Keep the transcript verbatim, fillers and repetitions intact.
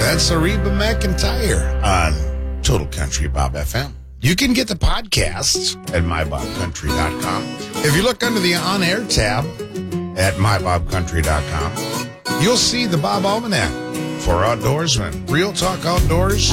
That's Reba McEntire on Total Country Bob F M. You can get the podcasts at my bob country dot com. If you look under the on-air tab at my bob country dot com, you'll see the Bob Almanac for outdoorsmen. Real Talk Outdoors.